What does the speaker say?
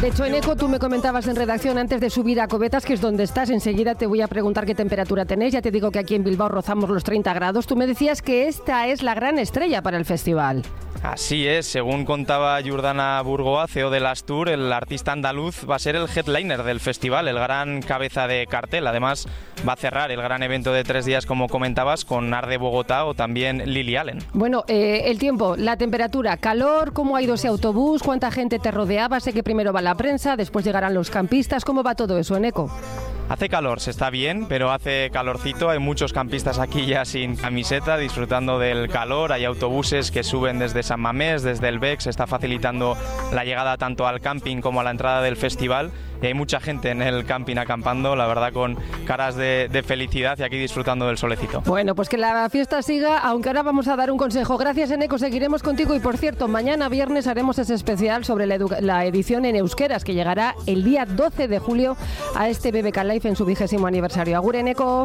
De hecho, Eneco, tú me comentabas en redacción antes de subir a Covetas, que es donde estás. Enseguida te voy a preguntar qué temperatura tenéis. Ya te digo que aquí en Bilbao rozamos los 30 grados. Tú me decías que esta es la gran estrella para el festival. Así es, según contaba Jordana Burgoa, CEO del Astur, el artista andaluz va a ser el headliner del festival, el gran cabeza de cartel. Además, va a cerrar el gran evento de 3 días, como comentabas, con Arde Bogotá o también Lily Allen. Bueno, el tiempo, la temperatura, calor, ¿cómo ha ido ese autobús? ¿Cuánta gente te rodeaba? Sé que primero va la prensa, después llegarán los campistas. ¿Cómo va todo eso, Eneco? Hace calor, se está bien, pero hace calorcito. Hay muchos campistas aquí ya sin camiseta, disfrutando del calor. Hay autobuses que suben desde San Mamés, desde el Bec. Se está facilitando la llegada tanto al camping como a la entrada del festival. Y hay mucha gente en el camping acampando, la verdad, con caras de felicidad y aquí disfrutando del solecito. Bueno, pues que la fiesta siga, aunque ahora vamos a dar un consejo. Gracias, Eneco, seguiremos contigo. Y por cierto, mañana viernes haremos ese especial sobre la edición en euskeras, que llegará el día 12 de julio a este BBK Live en su 20º aniversario. Agur, Eneco.